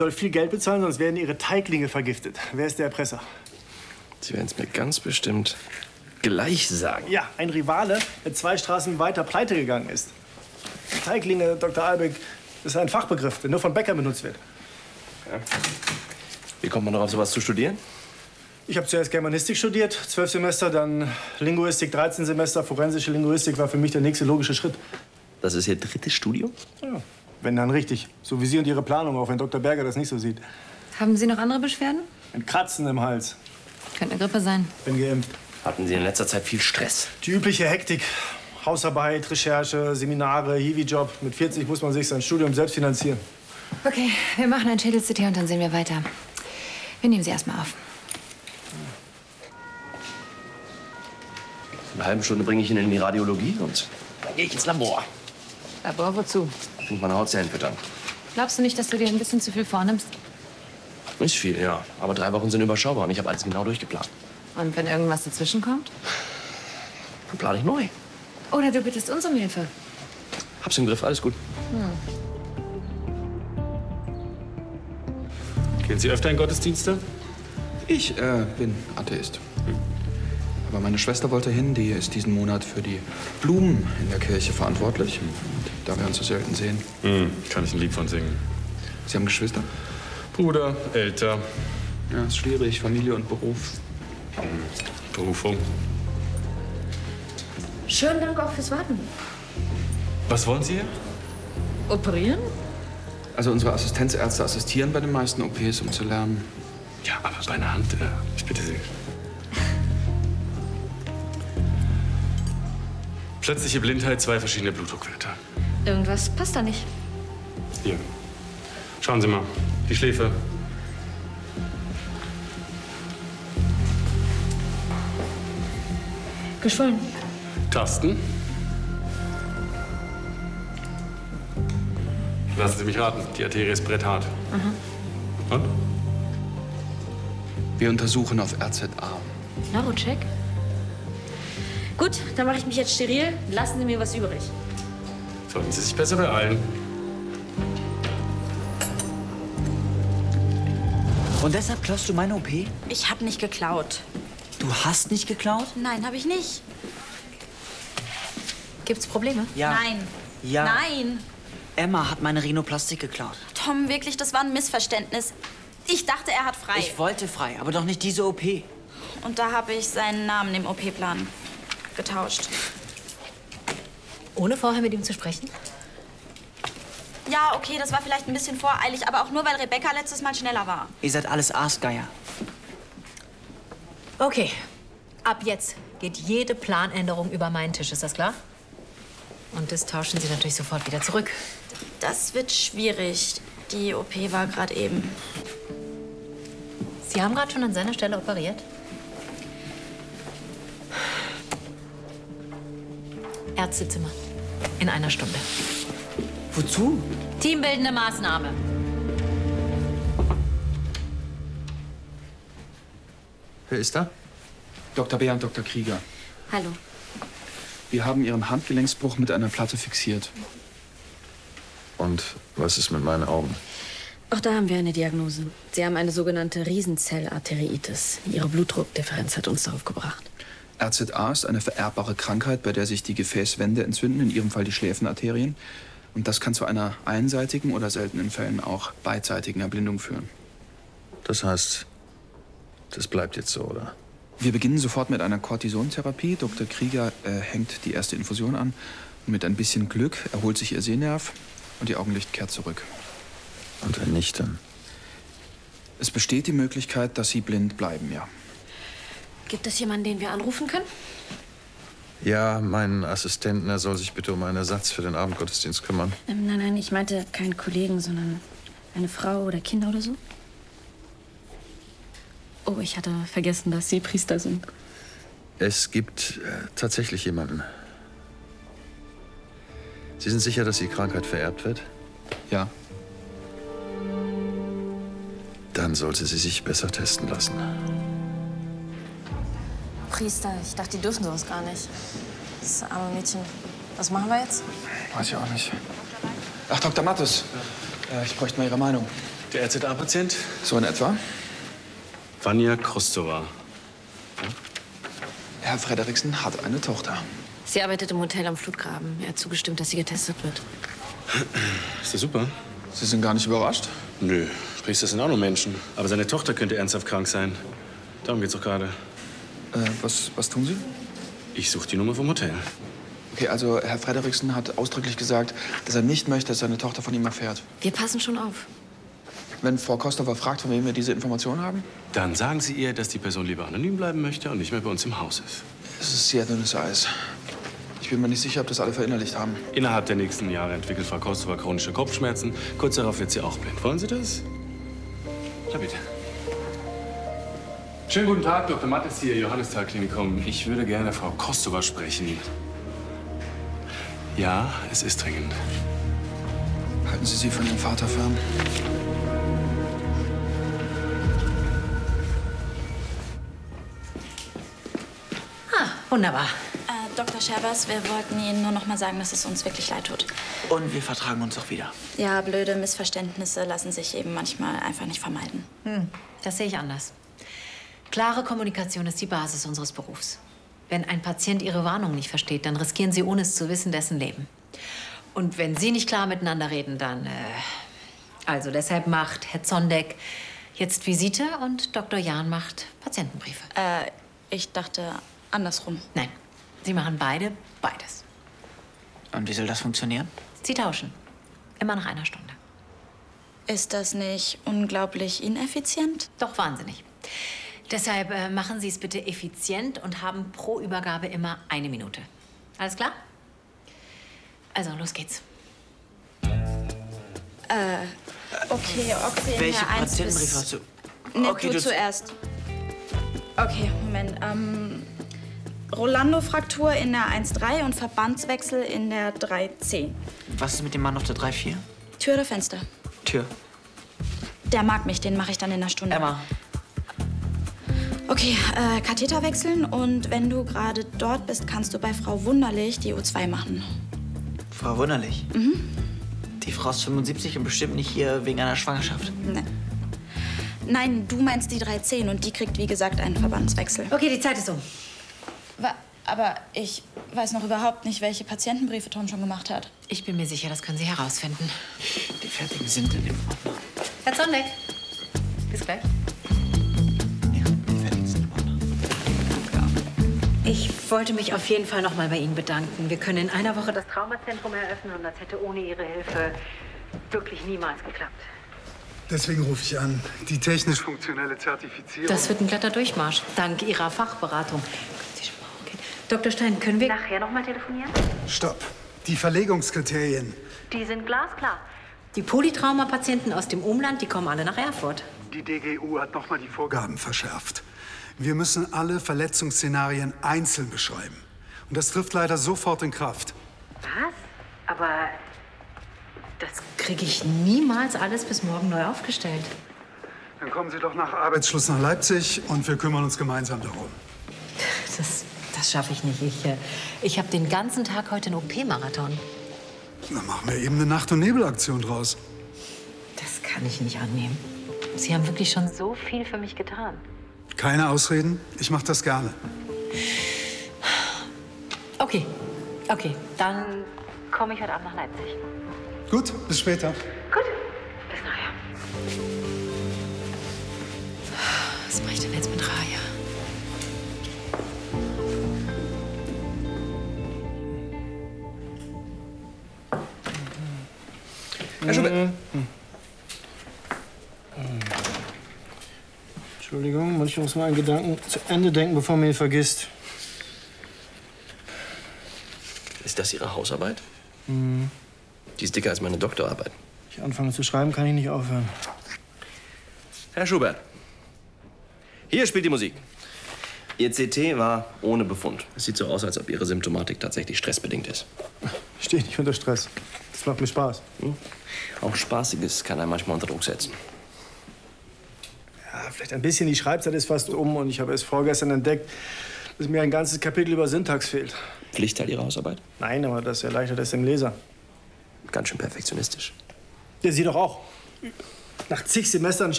Soll viel Geld bezahlen, sonst werden Ihre Teiglinge vergiftet. Wer ist der Erpresser? Sie werden es mir ganz bestimmt gleich sagen. Ja, ein Rivale, der 2 Straßen weiter pleite gegangen ist. Teiglinge, Dr. Albeck, ist ein Fachbegriff, der nur von Bäckern benutzt wird. Ja. Wie kommt man darauf, sowas zu studieren? Ich habe zuerst Germanistik studiert, 12 Semester, dann Linguistik, 13 Semester. Forensische Linguistik war für mich der nächste logische Schritt. Das ist Ihr 3. Studium? Ja, wenn dann richtig. So wie Sie und Ihre Planung, auch wenn Dr. Berger das nicht so sieht. Haben Sie noch andere Beschwerden? Ein Kratzen im Hals. Könnte eine Grippe sein. Bin geimpft. Hatten Sie in letzter Zeit viel Stress? Die übliche Hektik. Hausarbeit, Recherche, Seminare, Hiwi-Job. Mit 40 muss man sich sein Studium selbst finanzieren. Okay, wir machen ein Schädel-CT und dann sehen wir weiter. Wir nehmen Sie erstmal auf. In einer halben Stunde bringe ich ihn in die Radiologie und dann gehe ich ins Labor. Labor wozu? Und meine Hautzellen füttern. Glaubst du nicht, dass du dir ein bisschen zu viel vornimmst? Nicht viel, ja. Aber 3 Wochen sind überschaubar und ich habe alles genau durchgeplant. Und wenn irgendwas dazwischen kommt? Dann plane ich neu. Oder du bittest uns um Hilfe. Hab's im Griff, alles gut. Gehen Sie öfter in Gottesdienste? Ich bin Atheist. Aber meine Schwester wollte hin, die ist diesen Monat für die Blumen in der Kirche verantwortlich. Und da wir uns so selten sehen. Kann ich ein Lied von singen. Sie haben Geschwister? Bruder, älter. Ja, ist schwierig, Familie und Beruf. Berufung. Schönen Dank auch fürs Warten. Was wollen Sie hier? Operieren? Also unsere Assistenzärzte assistieren bei den meisten OPs, um zu lernen. Ja, aber bei einer Hand, ich bitte Sie. Plötzliche Blindheit, 2 verschiedene Blutdruckwerte. Irgendwas passt da nicht. Hier. Schauen Sie mal. Die Schläfe. Geschwollen. Tasten. Lassen Sie mich raten. Die Arterie ist bretthart. Und? Wir untersuchen auf RZA. Neurocheck? Gut, dann mache ich mich jetzt steril. Lassen Sie mir was übrig. Sollten Sie sich besser beeilen. Und deshalb klaust du meine OP? Ich habe nicht geklaut. Du hast nicht geklaut? Nein, habe ich nicht. Gibt's Probleme? Ja. Nein. Ja. Nein. Emma hat meine Rhinoplastik geklaut. Tom, wirklich, das war ein Missverständnis. Ich dachte, er hat frei. Ich wollte frei, aber doch nicht diese OP. Und da habe ich seinen Namen im OP-Plan getauscht. Ohne vorher mit ihm zu sprechen? Ja, okay, das war vielleicht ein bisschen voreilig, aber auch nur, weil Rebecca letztes Mal schneller war. Ihr seid alles Aasgeier. Okay. Ab jetzt geht jede Planänderung über meinen Tisch. Ist das klar? Und das tauschen Sie natürlich sofort wieder zurück. Das wird schwierig. Die OP war gerade eben. Sie haben gerade schon an seiner Stelle operiert? Ärztezimmer. In einer Stunde. Wozu? Teambildende Maßnahme. Wer ist da? Dr. Beer und Dr. Krieger. Hallo. Wir haben Ihren Handgelenksbruch mit einer Platte fixiert. Und was ist mit meinen Augen? Auch da haben wir eine Diagnose. Sie haben eine sogenannte Riesenzellarteriitis. Ihre Blutdruckdifferenz hat uns darauf gebracht. RZA ist eine vererbbare Krankheit, bei der sich die Gefäßwände entzünden, in Ihrem Fall die Schläfenarterien. Und das kann zu einer einseitigen oder seltenen Fällen auch beidseitigen Erblindung führen. Das heißt, das bleibt jetzt so, oder? Wir beginnen sofort mit einer Cortisontherapie. Dr. Krieger hängt die erste Infusion an. Und mit ein bisschen Glück erholt sich Ihr Sehnerv und Ihr Augenlicht kehrt zurück. Und wenn nicht, dann? Es besteht die Möglichkeit, dass Sie blind bleiben, ja. Gibt es jemanden, den wir anrufen können? Ja, meinen Assistenten, er soll sich bitte um einen Ersatz für den Abendgottesdienst kümmern. Nein, nein, ich meinte keinen Kollegen, sondern eine Frau oder Kinder oder so. Oh, ich hatte vergessen, dass Sie Priester sind. Es gibt tatsächlich jemanden. Sie sind sicher, dass die Krankheit vererbt wird? Ja. Dann sollte sie sich besser testen lassen. Priester, ich dachte, die dürfen sowas gar nicht. Das arme Mädchen. Was machen wir jetzt? Weiß ich auch nicht. Ach, Dr. Mattes. Ich bräuchte mal Ihre Meinung. Der RZA-Patient? So in etwa. Vanja Krostova. Herr Frederiksen hat eine Tochter. Sie arbeitet im Hotel am Flutgraben. Er hat zugestimmt, dass sie getestet wird. Ist das super? Sie sind gar nicht überrascht? Nö, Priester sind auch nur Menschen. Aber seine Tochter könnte ernsthaft krank sein. Darum geht's doch gerade. Was tun Sie? Ich suche die Nummer vom Hotel. Okay, also Herr Frederiksen hat ausdrücklich gesagt, dass er nicht möchte, dass seine Tochter von ihm erfährt. Wir passen schon auf. Wenn Frau Kostova fragt, von wem wir diese Informationen haben? Dann sagen Sie ihr, dass die Person lieber anonym bleiben möchte und nicht mehr bei uns im Haus ist. Es ist sehr dünnes Eis. Ich bin mir nicht sicher, ob das alle verinnerlicht haben. Innerhalb der nächsten Jahre entwickelt Frau Kostova chronische Kopfschmerzen. Kurz darauf wird sie auch blind. Wollen Sie das? Ja, bitte. Schönen guten Tag, Dr. Mattes hier, Johannisthal-Klinikum. Ich würde gerne Frau Kostova sprechen. Ja, es ist dringend. Halten Sie sie von Ihrem Vater fern. Wunderbar. Dr. Scherbers, wir wollten Ihnen nur noch mal sagen, dass es uns wirklich leid tut. Und wir vertragen uns auch wieder. Ja, blöde Missverständnisse lassen sich eben manchmal einfach nicht vermeiden. Das sehe ich anders. Klare Kommunikation ist die Basis unseres Berufs. Wenn ein Patient Ihre Warnung nicht versteht, dann riskieren Sie, ohne es zu wissen, dessen Leben. Und wenn Sie nicht klar miteinander reden, dann... Also deshalb macht Herr Zondek jetzt Visite und Dr. Jahn macht Patientenbriefe. Ich dachte andersrum. Nein, Sie machen beide beides. Und wie soll das funktionieren? Sie tauschen. Immer nach einer Stunde. Ist das nicht unglaublich ineffizient? Doch wahnsinnig. Deshalb machen Sie es bitte effizient und haben pro Übergabe immer 1 Minute. Alles klar? Also, los geht's. Okay, Oxy in Welche der 1 Patientenbriefe bis... hast du? Nee, Okay, du du- zuerst. Okay, Moment. Rolando-Fraktur in der 1,3 und Verbandswechsel in der 3,10. Was ist mit dem Mann auf der 3-4? Tür oder Fenster? Tür. Der mag mich, den mache ich dann in einer Stunde. Emma. Okay, Katheter wechseln und wenn du gerade dort bist, kannst du bei Frau Wunderlich die O2 machen. Frau Wunderlich. Die Frau ist 75 und bestimmt nicht hier wegen einer Schwangerschaft. Nein, du meinst die 310 und die kriegt, wie gesagt, einen Verbandswechsel. Okay, die Zeit ist um. Aber ich weiß noch überhaupt nicht, welche Patientenbriefe Tom schon gemacht hat. Ich bin mir sicher, das können Sie herausfinden. Die fertigen sind in dem Ordner. Herr Zondek, bis gleich. Ja, die fertigen sind im Ordner. Ich wollte mich auf jeden Fall noch mal bei Ihnen bedanken. Wir können in einer Woche das Traumazentrum eröffnen und das hätte ohne Ihre Hilfe wirklich niemals geklappt. Deswegen rufe ich an. Die technisch-funktionelle Zertifizierung. Das wird ein glatter Durchmarsch, dank Ihrer Fachberatung. Können Sie schon mal umgehen? Dr. Stein, können wir nachher noch mal telefonieren? Stopp. Die Verlegungskriterien. Die sind glasklar. Die Polytrauma-Patienten aus dem Umland, die kommen alle nach Erfurt. Die DGU hat noch mal die Vorgaben verschärft. Wir müssen alle Verletzungsszenarien einzeln beschreiben. Und das trifft leider sofort in Kraft. Was? Aber das kriege ich niemals alles bis morgen neu aufgestellt. Dann kommen Sie doch nach Arbeitsschluss nach Leipzig und wir kümmern uns gemeinsam darum. Das schaffe ich nicht. Ich habe den ganzen Tag heute einen OP-Marathon. Dann machen wir eben eine Nacht- und Nebelaktion draus. Das kann ich nicht annehmen. Sie haben wirklich schon so viel für mich getan. Keine Ausreden, ich mache das gerne. Okay, dann komme ich heute Abend nach Leipzig. Gut, bis später. Gut, bis nachher. Was mache ich denn jetzt mit Raya? Herr Schubert. Entschuldigung, manchmal muss man einen Gedanken zu Ende denken, bevor man ihn vergisst. Ist das Ihre Hausarbeit? Mhm. Die ist dicker als meine Doktorarbeit. Wenn ich anfange zu schreiben, kann ich nicht aufhören. Herr Schubert, hier spielt die Musik. Ihr CT war ohne Befund. Es sieht so aus, als ob Ihre Symptomatik tatsächlich stressbedingt ist. Ich stehe nicht unter Stress. Das macht mir Spaß. Auch Spaßiges kann einen manchmal unter Druck setzen. Ja, vielleicht ein bisschen. Die Schreibzeit ist fast um und ich habe erst vorgestern entdeckt, dass mir ein ganzes Kapitel über Syntax fehlt. Pflichtteil Ihrer Hausarbeit? Nein, aber das erleichtert es dem Leser. Ganz schön perfektionistisch. Der Sie doch auch. Nach zig Semestern